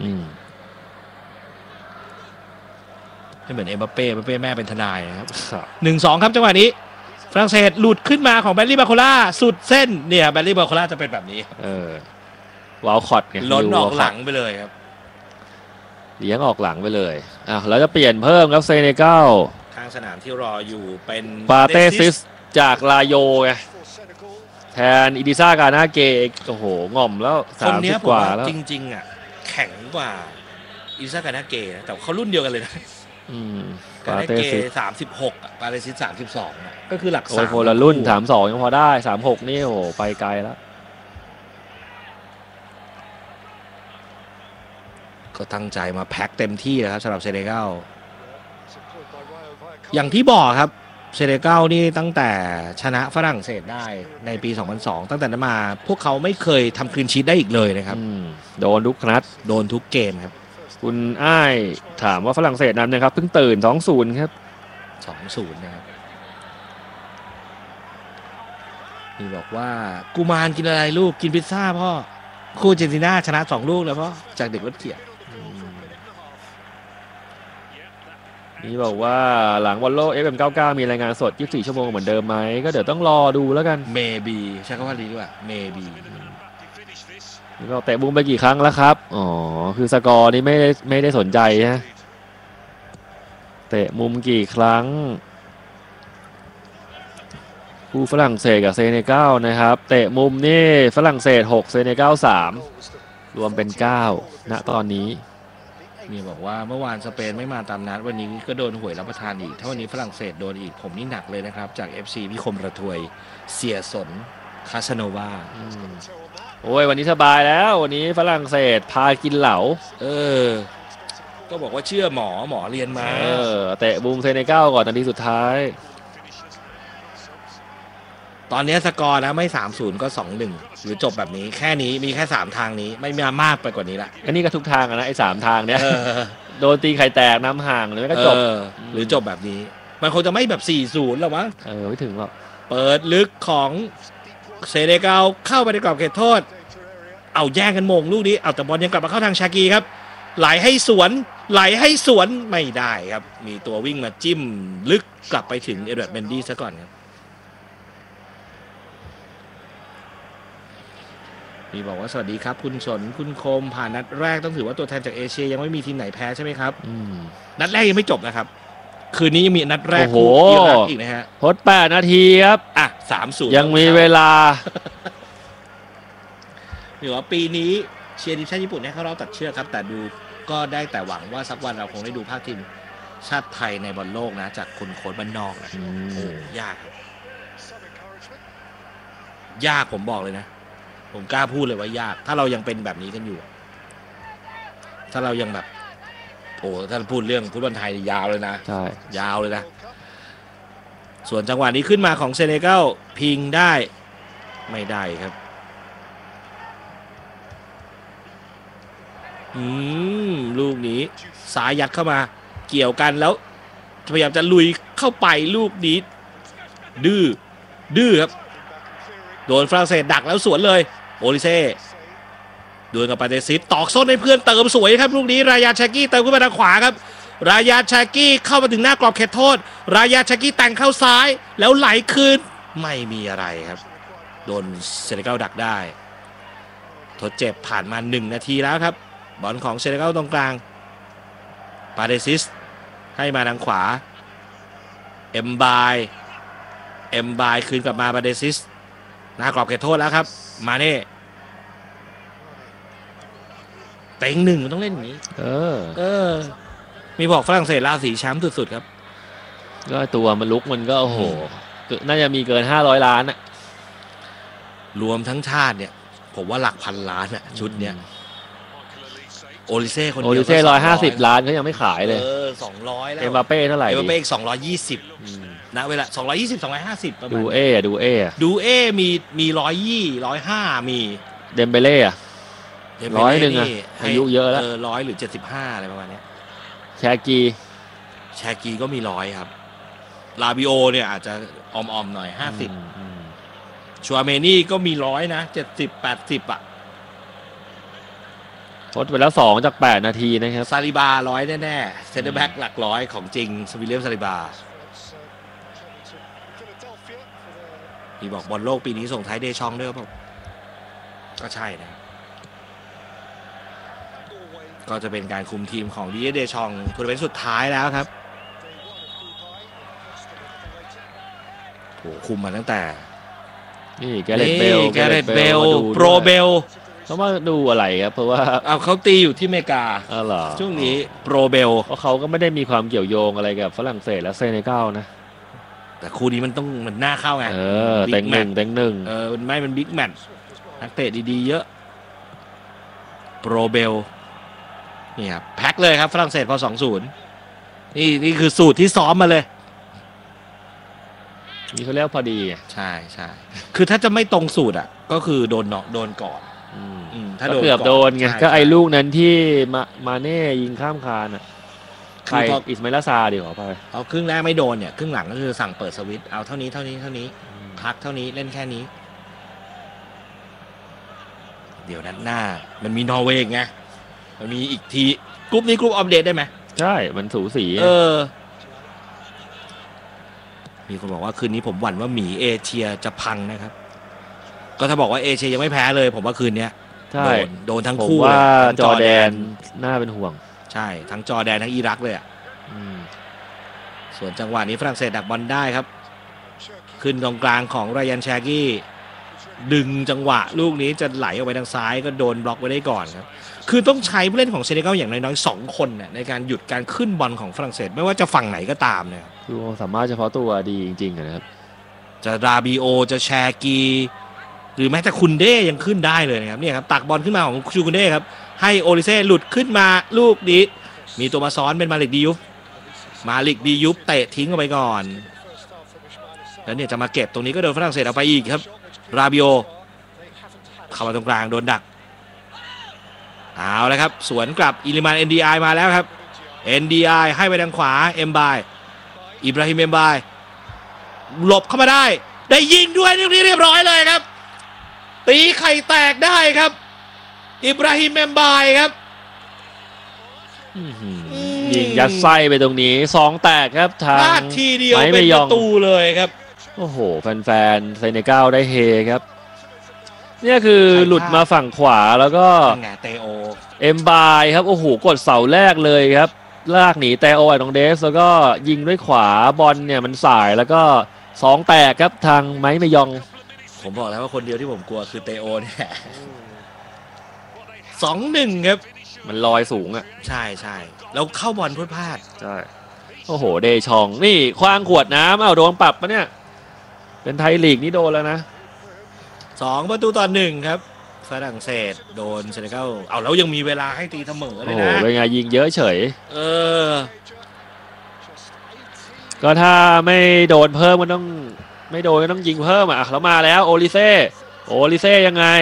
ไม่เหมือนเอ็มบัปเป้เอ็มบัปเป้แม่เป็นทนายครับหนึ่งสองครับจังหวะนี้ฝรั่งเศสหลุดขึ้นมาของแบลลี่บาโคล่าสุดเส้นเนี่ยแบลลี่บาโคล่าจะเป็นแบบนี้เออวอลคอตไงล้นออกหลังไปเลยครับเลี้ยงออกหลังไปเลยอ่ะแล้วจะเปลี่ยนเพิ่มครับเซเนกัลข้างสนามที่รออยู่เป็นปาเต้ซิสจากลาโยไงแทนอิดิซ่ากานาเกะโอ้โหง่อมแล้วสามสิบกว่าแล้วจริงๆอ่ะแข็งกว่าอิดิซ่ากานาเกะแต่เขารุ่นเดียวกันเลยนะกานาเกะสามสิบหกปาเต้ซิสสามสิบสองก็คือหลักสามคนละรุ่นสามสองยังพอได้สามหกนี่โอ้โหไปไกลแล้วก็ตั้งใจมาแพ็คเต็มที่นะครับสำหรับเซเนกัลอย่างที่บอกครับเซเนกัลนี่ตั้งแต่ชนะฝรั่งเศสได้ในปีสองพันสองตั้งแต่นั้นมาพวกเขาไม่เคยทำคลีนชีทได้อีกเลยนะครับโดนทุกนัดโดนทุกเกมครับคุณอ้ายถามว่าฝรั่งเศสนั้นนะครับเพิ่งตื่น สองศูนย์ ครับสองศูนย์ นะครับนี่บอกว่ากูมารกินอะไรลูกกินพิซซ่าพ่อคู่เจนติน่าชนะสองลูกแล้วพ่อจากเด็กวัดเขียดนี่บอกว่าหลังบอลโลก เอฟ เอ็ม เก้าสิบเก้า มีรายงานสดยี่สิบสี่ชั่วโมงเหมือนเดิมไหมก็เดี๋ยวต้องรอดูแล้วกัน maybe ใช่คำว่าดีด้วย maybe นี่เราเตะบุ้มไปกี่ครั้งแล้วครับอ๋อคือสกอร์นี้ไม่ได้ไม่ได้สนใจนะเตะมุมกี่ครั้งคู่ฝรั่งเศสกับเซเนกัลนะครับเตะมุมนี่ฝรั่งเศสหกเซเนกัลสามรวมเป็นเก้าณตอนนี้นี่บอกว่าเมื่อวานสเปนไม่มาตามนัดวันนี้ก็โดนหวยรับประทานอีกถ้าวันนี้ฝรั่งเศสโดนอีกผมนี่หนักเลยนะครับจาก เอฟ ซี พิคมระทวยเสียสนคาสโนวาโอ้ยวันนี้สบายแล้ววันนี้ฝรั่งเศสพากินเหลาเออก็บอกว่าเชื่อหมอหมอเรียนมาเออเตะบูมเซเนกัลก่อนนาทีสุดท้ายตอนนี้สกอร์นะไม่ สามศูนย์ ก็ สองหนึ่ง หรือจบแบบนี้แค่นี้มีแค่สามทางนี้ไม่มีมากไปกว่านี้ละอันนี้ก็ทุกทางนะไอ้สามทางเนี้ยโดนตีไข่แตกน้ำห่างหรือไม่ก็จบหรือจบแบบนี้มันคงจะไม่แบบ สี่ศูนย์ หรอกมั้งเออไม่ถึงหรอกเปิดลึกของเซเนกัลเข้าไปในกรอบเขตโทษเอาแย่งกันมงลูกนี้เอาแต่บอลยังกลับมาเข้าทางชากีครับไหลให้สวนไหลให้สวนไม่ได้ครับมีตัววิ่งมาจิ้มลึกกลับไปถึงเอ็ดเวิร์ดเมนดี้ซะก่อนครับมีบอกว่าสวัสดีครับคุณสนคุณคมผ่านนัดแรกต้องถือว่าตัวแทนจากเอเชียยังไม่มีทีมไหนแพ้ใช่ไหมครับอืมนัดแรกยังไม่จบนะครับคืนนี้ยังมีนัดแรกโอ้โหคู่อิรักอีกนะฮะทดแปดนาทีครับอ่ะสามศูนย์ยังมีเวลาหรือว่าปีนี้เชียร์ทีมชาติญี่ปุ่นให้เข้ารอบตัดเชือกครับแต่ดูก็ได้แต่หวังว่าสักวันเราคงได้ดูภาคทีมชาติไทยในบอลโลกนะจากคนโค้ชบ้านนอกนะอืมโอ้ยากครับยากผมบอกเลยนะผมกล้าพูดเลยว่ายากถ้าเรายังเป็นแบบนี้กันอยู่ ถ้าเรายังแบบโอ้ถ้าพูดเรื่องฟุตบอลไทยยาวเลยนะใช่ยาวเลยนะส่วนจังหวะนี้ขึ้นมาของเซเนกัลพิงได้ไม่ได้ครับอืมลูกนี้สายยัดเข้ามาเกี่ยวกันแล้วพยายามจะลุยเข้าไปลูกนี้ดื้อดื้อครับโดนฝรั่งเศสดักแล้วสวนเลยโอลิเซ่ดวลกับปาเตซิสตอกส้นให้เพื่อนเติมสวยครับลูกนี้รายาชากี้เติมขึ้นมาทางขวาครับรายาชากี้เข้ามาถึงหน้ากรอบเขตโทษรายาชากี้แต่งเข้าซ้ายแล้วไหลคืนไม่มีอะไรครับโดนเซเนกัลดักได้ทดเจ็บผ่านมาหนึ่งนาทีแล้วครับบอลของเซเนกัลตรงกลางปาเดซิสให้มาทางขวาเอ็มบายเอ็มบายคืนกลับมาปาเดซิสหน้ากรอบเขตโทษแล้วครับมาเน่เต็งหนึ่งมันต้องเล่นอย่างนี้เออเออมีบอกฝรั่งเศสราศีแชมป์สุดๆครับก็ตัวมันลุกมันก็โอ้โหน่าจะมีเกินห้าร้อยล้านอะรวมทั้งชาติเนี่ยผมว่าหลักพันล้านอะชุดเนี้ยโอลิเซ่คนเดียวโอลิเซ่ร้อยห้าสิบล้านเขายังไม่ขายเลยเออสองร้อยแล้วเอ็มบัปเป้เท่าไหร่เอ็มดิบัปเป้อีกสองร้อยยี่สิบอืมนะเวลาสองร้อยยี่สิบสองร้อยห้าสิบประมาณดูเอ้อะดูเอ้อะดูเอมีมีร้อยยี่ร้อยห้ามีเดมเบเล่อะเดมร้อยเบ้หนึ่งอะให้อายุเยอะแล้วเออร้อยหรือเจ็ดสิบห้าอะไรประมาณเนี้ยแชกีแชกีก็มีร้อยครับลาบิโอเนี่ยอาจจะออมๆหน่อยห้าสิบอืมอืมชัวเมนี่ก็มีร้อยนะเจ็ดสิบแปดสิบอ่ะทดไปแล้วสองจากแปดนาทีนะครับซาลิบาร้อยแน่ๆเซนเตอร์แบ็กหลักร้อยของจริงสวิลเลียมซาลิบามีบอกบอลโลกปีนี้ส่งท้ายเดชองด้วยครับก็ใช่นะก็จะเป็นการคุมทีมของดีเดชองทัวร์นาเมนต์สุดท้ายแล้วครับโหคุมมาตั้งแต่นี่แกเรตเบลแกเรตเบลมาดูโปรเบลเขามาดูอะไรครับเพราะว่าเอาเขาตีอยู่ที่อเมริกาอ๋อเหรอช่วงนี้โปรเบลเพราะเขาก็ไม่ได้มีความเกี่ยวโยงอะไรกับฝรั่งเศสและเซเนกัลนะแต่คู่นี้มันต้องมันน่าเข้าไงเออเต็งหนึ่งเต็งหนึ่งเออมันไม่มันบิ๊กแมตช์นักเตะดีๆเยอะโปรเบลนี่ครับแพ็คเลยครับฝรั่งเศสพอ สองศูนย์ นี่นี่คือสูตรที่ซ้อมมาเลยนี่เขาเรียกพอดีไงใช่ใช่คือถ้าจะไม่ตรงสูตรอ่ะก็คือโดนเนาะโดนก่อนอืมอืมถ้าก็โดนเกือบก่โดนไงใช่ก็ไอ้ใช่ลูกนั้นที่มามาเน่ยิงข้ามคานอ่ะใครคือพออิสมาอิลาซาดีกว่าไปเอาครึ่งแรกไม่โดนเนี่ยครึ่งหลังก็คือสั่งเปิดสวิตช์เอาเท่านี้เท่านี้เท่านี้พักเท่านี้เล่นแค่นี้ เดี๋ยวนัดหน้ามันมีนอร์เวย์ไงมันมีอีกทีกรุ๊ปนี้กรุ๊ปอัปเดตได้ไหมใช่มันสูสีเออ มีคนบอกว่าคืนนี้ผมหวั่นว่าหมีเอเชียจะพังนะครับ ก็ถ้าบอกว่าเอเชียยังไม่แพ้เลย ผมว่าคืนนี้ใช่โดนโดนทั้งผมคู่ว่าเลยทั้งจอร์แดนน่าเป็นห่วงใช่ทั้งจอร์แดนทั้งอิรักเลยอ่ะอืมส่วนจังหวะนี้ฝรั่งเศสดักบอลได้ครับ ขึ้นตรงกลางของไรยันแชกี้ ดึงจังหวะลูกนี้จะไหลออกไปทางซ้ายก็โดนบล็อกไว้ได้ก่อนครับ คือต้องใช้ผู้เล่นของเซเนกัลอย่างน้อยๆสองคนเนี่ยในการหยุดการขึ้นบอลของฝรั่งเศสไม่ว่าจะฝั่งไหนก็ตามเนี่ยคือสามารถเฉพาะตัวดีจริงๆอะนะครับจะราบิโอจะแชกีหรือแม้แต่คุนเด้ยังขึ้นได้เลยนะครับเนี่ยครับตักบอลขึ้นมาของชูคุนเด้ครับให้โอลิเซ่หลุดขึ้นมาลูกนี้มีตัวมาซ้อนเป็นมาลิกดียุฟมาลิกดียุฟเตะทิ้งออกไปก่อนแล้วเนี่ยจะมาเก็บตรงนี้ก็โดนฝรั่งเศสเอาไปอีกครับราบิโอเข้ามาตรงกลางโดนดักเอาแล้วครับสวนกลับอิลิมาน เอ็น ดี ไอ มาแล้วครับ เอ็น ดี ไอ ให้ไปทางขวาเอ็มบายอิบราฮิมเมมบายหลบเข้ามาได้ได้ยิงด้วยนี่เรียบร้อยเลยครับตีไข่แตกได้ครับอิบราฮิมเมมบายครับยิงยัดไส้ไปตรงนี้สองแตกครับทางพลาดทีเดียวเป็นประตูเลยครับโอ้โหแฟนๆเซเนกัลได้เฮครับเนี่ยคือหลุดมาฝั่งขวาแล้วก็เตโอเอ็มบายครับโอ้โหกดเสาแรกเลยครับลากหนีเตโอไอตองเดสแล้วก็ยิงด้วยขวาบอลเนี่ยมันสายแล้วก็สองแตกครับทางไม้ไม่ยองผมบอกแล้วว่าคนเดียวที่ผมกลัวคือเตโอเนี่ยสองหนึ่งครับมันลอยสูงอ่ะใช่ใช่แล้วเข้าบอลพลาดพลาดใช่โอ้โหเดชองนี่คว้างขวดน้ำเอาโดนปรับปะเนี่ยเป็นไทยลีกนี่โดนแล้วนะสองประตูต่อหนึ่งครับฝรั่งเศสโดนเซเนกัลเอาแล้วยังมีเวลาให้ตีเสมอเลยนะโอ้โหเป็นไงยิงเยอะเฉยเออก็ถ้าไม่โดนเพิ่มก็ต้องไม่โดนก็ต้องยิงเพิ่มอ่ะแล้วมาแล้วโอลิเซ่โอลิเซ่ยังไง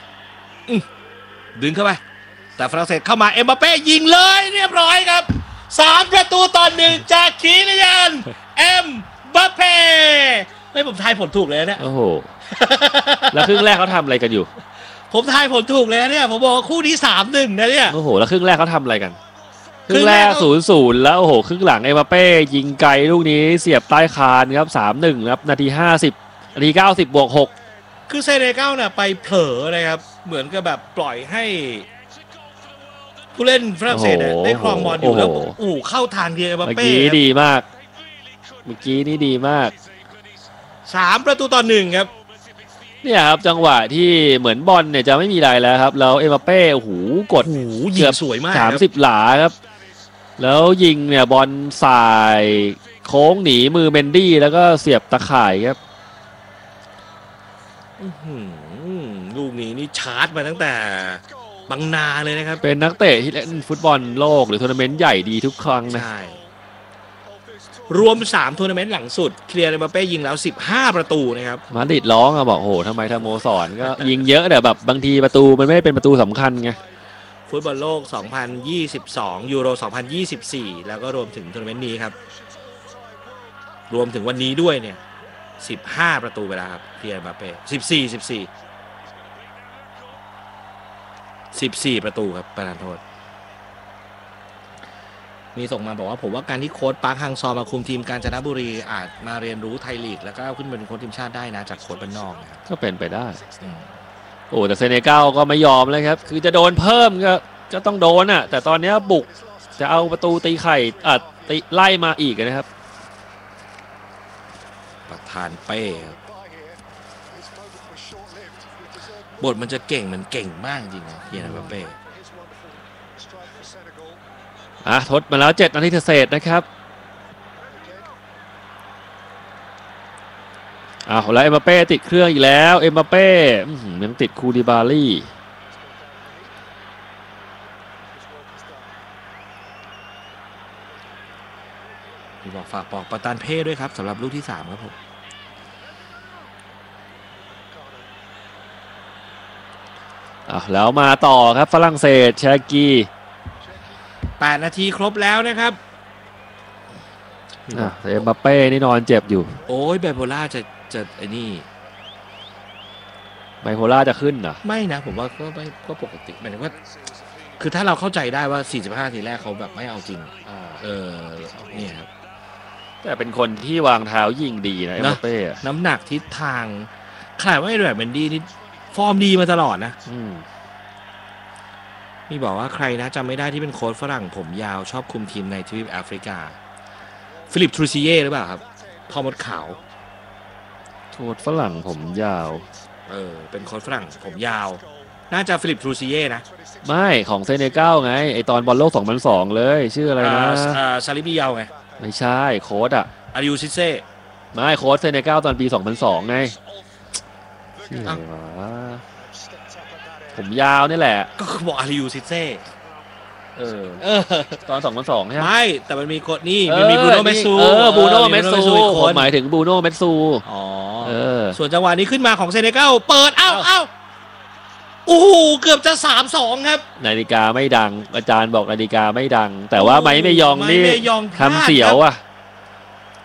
ดึงเข้าไปแต่ฝรั่งเศสเข้ามาเอ็มบัปเป้ยิงเลยเรียบร้อยครับสามประตูต่อหนึ่งจากคีลิยันเอ็มบัปเป้ไม่ผมทายผลถูกเลยเนี่ยโอ้โหแล้วครึ่งแรกเขาทำอะไรกันอยู่ผมทายผลถูกเลยเนี่ยผมบอกคู่นี้สามหนึ่งนะเนี่ยโอ้โหแล้วครึ่งแรกเขาทำอะไรกันครึ่งแรกศูนย์ศูนย์แล้วโอ้โหครึ่งหลังเอ็มบัปเป้ยิงไกลลูกนี้เสียบใต้คานครับสามหนึ่งครับนาทีห้าสิบนาทีเก้าสิบบวกหกคือเซเนกัลเนี่ยไปเผลอนะครับเหมือนกับแบบปล่อยให้ผู้เล่นฝรั่งเศสได้ครองบอลอยู่แล้วอู้เข้าทางเดียวเอ็มบัปเป้เมื่อกี้ดีมากเมื่อกี้นี่ดีมากสามประตูต่อหนึ่งครับเนี่ยครับจังหวะที่เหมือนบอลเนี่ยจะไม่มีอะไรแล้วครับแล้วเอ็มบัปเป้โอ้โหกดเกือบสวยมากสามสิบหลาครับแล้วยิงเนี่ยบอลสายโค้งหนีมือเมนดี้แล้วก็เสียบตะข่ายครับลูกนี้นี่ชาร์จมาตั้งแต่บังนาเลยนะครับเป็นนักเตะที่เล่นฟุตบอลโลกหรือทัวร์นาเมนต์ใหญ่ดีทุกครั้งนะใช่รวมสามทัวร์นาเมนต์หลังสุดเคลียร์เอ็มบัปเป้ยิงแล้วสิบห้าประตูนะครับมาดริดร้องอะบอกโหทำไมสโมสรก็ยิงเยอะแต่แบบบางทีประตูมันไม่เป็นประตูสำคัญไงฟุตบอลโลกสองพันยี่สิบสองยูโรสองพันยี่สิบสี่แล้วก็รวมถึงทัวร์นาเมนต์นี้ครับรวมถึงวันนี้ด้วยเนี่ยสิบห้าประตูไปแล้วครับเคลียร์เอ็มบัปเป้สิบสี่ สิบสี่ สิบสี่ประตูครับประธานโทษมีส่งมาบอกว่าผมว่าการที่โค้ชปาร์คฮังซอมาคุมทีมกาญจนบุรีอาจมาเรียนรู้ไทยลีกแล้วก็ขึ้นเป็นโค้ชทีมชาติได้นะจากโค้ชบ้านนอกนะครับก็เป็นไปได้โอ้แต่เซเนกัลก็ไม่ยอมเลยครับคือจะโดนเพิ่มก็จะต้องโดนอ่ะแต่ตอนนี้บุกจะเอาประตูตีไข่อ่ะตีไล่มาอีกนะครับประธานเป้บทมันจะเก่งมันเก่งมากจริงนะเฮียนาเป้อ่ะทดมาแล้วเจ็ดนาทีเศษนะครับอ้าวแล้วเอ็มบัปเป้ติดเครื่องอีกแล้วเอ็มบัปเป้ยังติดคูดิบาลี่บอกฝากบอกประธานเป้ด้วยครับสำหรับลูกที่สามครับผมอ่ะแล้วมาต่อครับฝรั่งเศสชากีแปดนาทีครบแล้วนะครับอ่ะเอ็มบัปเป้นี่นอนเจ็บอยู่โอ้ยไบโพล่าจะจะไอ้นี่ไบโพล่าจะขึ้นเหรอไม่นะผมว่าก็ไม่ก็ปกติหมายถึงว่าคือถ้าเราเข้าใจได้ว่าสี่สิบห้าทีแรกเขาแบบไม่เอาจริงเออนี่ครับแต่เป็นคนที่วางเท้ายิงดีนะเอ็มบัปเป้น้ำหนักทิศทางขนาดว่าไอ้แบบเมนดี้นี่ฟอร์มดีมาตลอดนะมีบอกว่าใครนะจำไม่ได้ที่เป็นโค้ชฝรั่งผมยาวชอบคุมทีมในทวีปแอฟริกาฟิลิปทรูซิเย่หรือเปล่าครับพอมดขาวโค้ชฝรั่งผมยาวเออเป็นโค้ชฝรั่งผมยาวน่าจะฟิลิปทรูซิเย่นะไม่ของเซเนกัลไงไอตอนบอลโลกสองพันสองเลยชื่ออะไรนะอ่าซาลิมิยาวไงไม่ใช่โค้ชอะอาริอูซิเซ่ไม่โค้ชเซเนกัลตอนปีสองพันสองไงชื่ออะไรวะผมยาวนี่แหละก็คือบอกอาริยูซิเซ่เออตอนสองพันสองใช่ไหมไม่แต่มันมีกฎนี่มันมีบูโน่เมสซูเออบูโน่เมสซูผมหมายถึงบูโน่เมสซูอ๋อเออส่วนจังหวะนี้ขึ้นมาของเซเนกัลเปิดเอ้าเอ้าโอ้โหเกือบจะ สามสอง ครับนาฬิกาไม่ดังอาจารย์บอกนาฬิกาไม่ดังแต่ว่าไม้ไม่ยองนี่ทำเสียวอ่ะ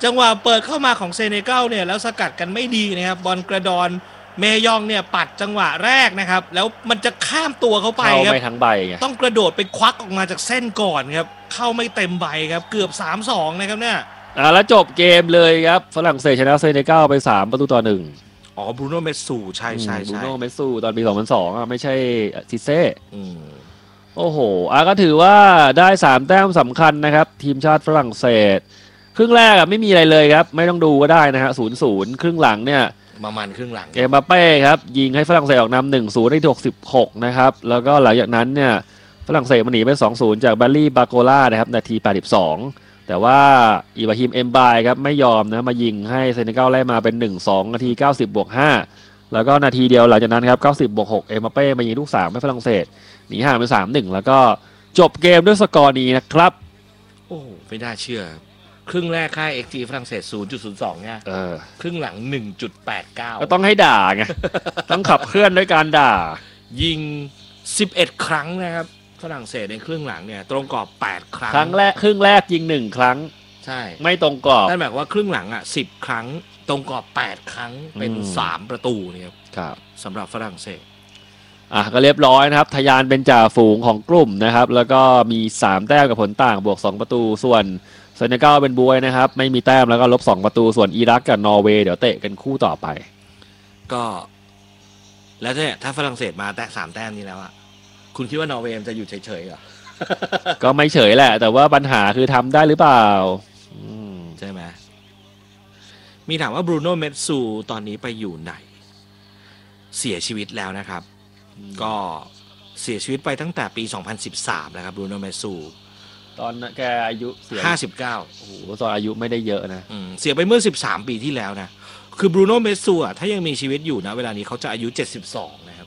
จังหวะเปิดเข้ามาของเซเนกัลเนี่ยแล้วสกัดกันไม่ดีนะครับบอลกระดอนเมยองเนี่ยปัดจังหวะแรกนะครับแล้วมันจะข้ามตัวเขาไปครับเข้าไม่ทั้งใบไงต้องกระโดดไปควักออกมาจากเส้นก่อนครับเข้าไม่เต็มใบครับเกือบ สามสอง นะครับเนี่ยอ่าแล้วจบเกมเลยครับฝรั่งเศสชนะเซเนกัลไปสามประตูต่อหนึ่งอ๋อบรูโน่เมสซูใช่ใช่บรูโน่เมสซูตอนปีสองพันสองอ่ะไม่ใช่ซิเซ่อืมโอ้โหอ่ะก็ถือว่าได้สามแต้มสำคัญนะครับทีมชาติฝรั่งเศสครึ่งแรกอ่ะไม่มีอะไรเลยครับไม่ต้องดูก็ได้นะฮะศูนย์ศูนย์ครึ่งหลังเนี่ยประมาณครึ่งหลังเอ็มบัปเป้ครับยิงให้ฝรั่งเศสออกนำหนึ่งศูนย์ในที่หกสิบหกนะครับแล้วก็หลังจากนั้นเนี่ยฝรั่งเศสมันหนีไป สองศูนย์ จากแบลลี่บาโกล่านะครับนาทีแปดสิบสองแต่ว่าอิบราฮิมเอ็มบายครับไม่ยอมนะมายิงให้เซเนกัลไล่มาเป็น หนึ่งสอง นาทีเก้าสิบบวกห้าแล้วก็นาทีเดียวหลังจากนั้นครับเก้าสิบบวกหกเอ็มบัปเป้มายิงลูกสามให้ฝรั่งเศสหนีห่างเป็น สามหนึ่ง แล้วก็จบเกมด้วยสกอร์นี้นะครับโอ้ไม่น่าเชื่อครึ่งแรกค่า เอ็กซ์ จี ฝรั่งเศส ศูนย์จุดศูนย์สอง เนี่ยเออครึ่งหลัง หนึ่งจุดแปดเก้าก็ต้องให้ด่าไง ต้องขับเคลื่อนด้วยการด่ายิงสิบเอ็ดครั้งนะครับฝรั่งเศสในครึ่งหลังเนี่ยตรงกรอบแปดครั้งครั้งแรกครึ่งแรกยิงหนึ่งครั้งใช่ไม่ตรงกรอบนั่นหมายความว่าครึ่งหลังอ่ะสิบครั้งตรงกรอบแปดครั้งเป็นสามประตูเนี่ยครับสำหรับฝรั่งเศสอ่ะก็เรียบร้อยนะครับทะยานเป็นจ่าฝูงของกลุ่มนะครับแล้วก็มีสามแต้มกับผลต่างบวกสองประตูส่วนเซเนกัลเป็นบวยนะครับไม่มีแต้มแล้วก็ลบสองประตูส่วนอิรักกับนอร์เวย์เดี๋ยวเตะกันคู่ต่อไปก็แล้วเนี่ยถ้าฝรั่งเศสมาแต้มสามแต้มนี้แล้วอ่ะคุณคิดว่านอร์เวย์จะอยู่เฉยๆเหรอก็ไม่เฉยแหละแต่ว่าปัญหาคือทำได้หรือเปล่าใช่ไหมมีถามว่าบรูโน่เมสซูตอนนี้ไปอยู่ไหนเสียชีวิตแล้วนะครับก็เสียชีวิตไปตั้งแต่ปีสองพันสิบสามแล้วครับบรูโน่เมสซูตอนแกอายุเสียห้าสิบเก้าโอ้โหตอนอายุไม่ได้เยอะนะเสียไปเมื่อสิบสามปีที่แล้วนะคือบรูโน่เมสซูอ่ะถ้ายังมีชีวิตอยู่นะเวลานี้เขาจะอายุเจ็ดสิบสองนะครับ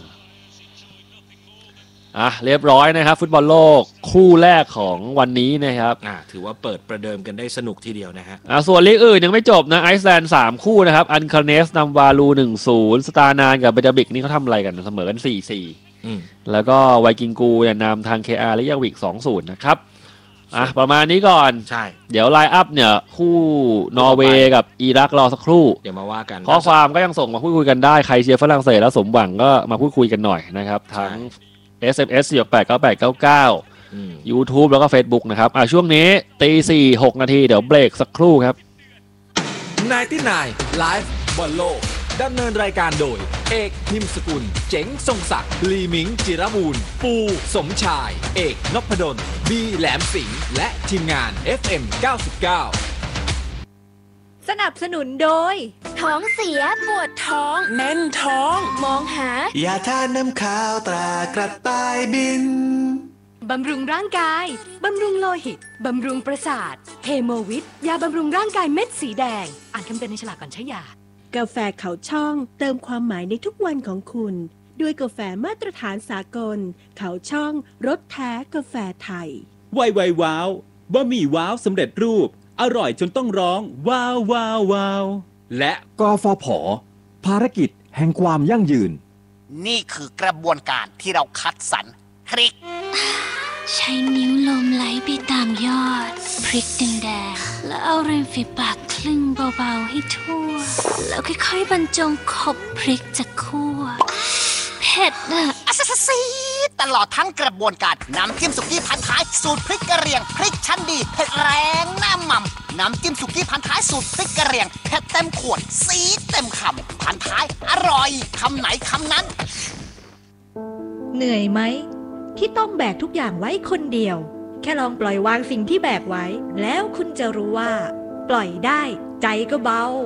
อ่ะเรียบร้อยนะครับฟุตบอลโลกคู่แรกของวันนี้นะครับอ่ะถือว่าเปิดประเดิมกันได้สนุกทีเดียวนะฮะอ่ะส่วนลีกอื่นยังไม่จบนะไอซ์แลนด์สามคู่นะครับอันคาเนสนำวาลู หนึ่งศูนย์ สตาร์นานกับเบดาบิกนี่เขาทำอะไรกันเสมอกัน สี่สี่อืมแล้วก็ไวกิงกูเนี่ยนำทาง เค อาร์ และยาวิก สองศูนย์ นะครับอ่ะประมาณนี้ก่อนใช่เดี๋ยวไลน์อัพเนี่ยคู่นอร์เวย์กับอิรักรอสักครู่เดี๋ยวมาว่ากันข้อความก็ยังส่งมาพูดคุยกันได้ใครเชียร์ฝรั่งเศสแล้วสมหวังก็มาพูดคุยกันหน่อยนะครับทั้ง เอส เอ็ม เอส สี่ หก แปด เก้า แปด เก้า เก้า YouTube แล้วก็ Facebook นะครับอ่ะช่วงนี้ตีสี่ หกนาทีเดี๋ยวเบรกสักครู่ครับไนน์ตี้ไนน์ Live บอลโลกดำเนินรายการโดยเอกพิมพ์สกุลเจ๋งทรงศักดิ์ลีมิงจิรบูรณ์ปูสมชายเอกนพดลบีแหลมสิงห์และทีมงาน เอฟ เอ็ม เก้าสิบเก้าสนับสนุนโดยท้องเสียปวดท้องแน่นท้องมองหายาทาน้ำขาวตรากระต่ายบินบำรุงร่างกายบำรุงโลหิตบำรุงประสาทเฮโมวิตยาบำรุงร่างกายเม็ดสีแดงอ่านคำเตือนในฉลากก่อนใช้ยากาแฟเขาช่องเติมความหมายในทุกวันของคุณด้วยกาแฟมาตรฐานสากลเขาช่องรสแท้กาแฟไทยไวไวว้าวบะหมี่ว้าวสำเร็จรูปอร่อยจนต้องร้องว้าวว้าวว้าวและกฟผ.ภารกิจแห่งความยั่งยืนนี่คือกระบวนการที่เราคัดสรรพริกใช้นิ้วลมไหลไปตามยอดพริกแดงๆแล้วเอาริมฝีปากคลึงเบาๆให้ทั่วแล้วค่อยๆบรรจงขบพริกจากคั่วเผ็ดอะอัสซีตลอดทั้งกระบวนการน้ำจิ้มสุกี้พันท้ายสูตรพริกกระเหรี่ยงพริกชั้นดีเผ็ดแรงหน้าหม่ำน้ำจิ้มสุกี้พันท้ายสูตรพริกกระเหรี่ยงเผ็ดเต็มขวดสีเต็มคำพันท้ายอร่อยคำไหนคำนั้นเหนื่อยไหมที่ต้องแบกทุกอย่างไว้คนเดียวแค่ลองปล่อยวางสิ่งที่แบกไว้แล้วคุณจะรู้ว่าปล่อยได้ใจก็เบา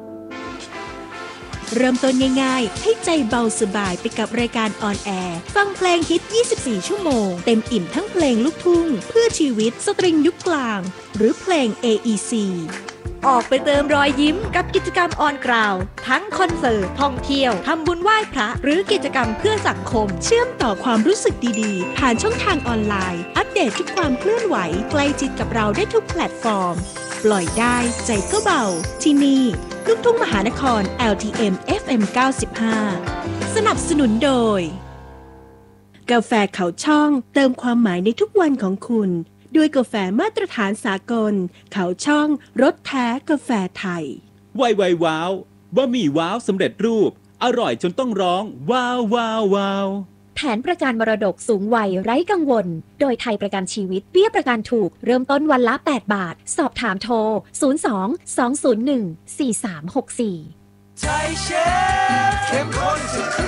เริ่มต้นง่ายๆให้ใจเบาสบายไปกับรายการออนแอร์ฟังเพลงฮิตยี่สิบสี่ชั่วโมงเต็มอิ่มทั้งเพลงลูกทุ่งเพื่อชีวิตสตริงยุคกลางหรือเพลง เอ อี ซี ออกไปเติมรอยยิ้มกับกิจกรรมออนกราวทั้งคอนเสิร์ตท่องเที่ยวทำบุญไหว้พระหรือกิจกรรมเพื่อสังคมเชื่อมต่อความรู้สึกดีๆผ่านช่องทางออนไลน์อัปเดตทุกความเคลื่อนไหวใกล้ชิดกับเราได้ทุกแพลตฟอร์มปล่อยได้ใจก็เบาที่นี่ลูกทุ่งมหานคร แอล ที เอ็ม เอฟ เอ็ม เก้าสิบห้า สนับสนุนโดยกาแฟเขาช่องเติมความหมายในทุกวันของคุณด้วยกาแฟมาตรฐานสากลเขาช่องรสแท้กาแฟไทยไวไวว้าวบะหมี่ว้าวสำเร็จรูปอร่อยจนต้องร้องว้าวว้าวว้าวแผนประกันมรดกสูงวัยไร้กังวลโดยไทยประกันชีวิตเบี้ยประกันถูกเริ่มต้นวันละแปดบาทสอบถามโทรศูนย์ สอง สอง ศูนย์ หนึ่ง สี่ สาม หก สี่ไทยเชฟ